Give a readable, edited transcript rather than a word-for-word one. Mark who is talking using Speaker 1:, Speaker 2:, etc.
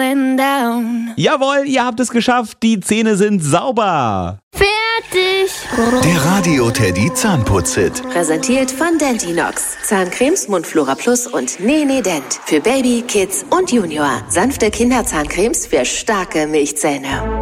Speaker 1: going down.
Speaker 2: Jawohl, ihr habt es geschafft. Die Zähne sind sauber.
Speaker 1: Fertig.
Speaker 3: Der Radio Teddy Zahnputz-Hit.
Speaker 4: Präsentiert von Dentinox. Zahncremes, Mundflora Plus und Nee Dent. Für Baby, Kids und Junior. Sanfte Kinderzahncremes für starke Milchzähne.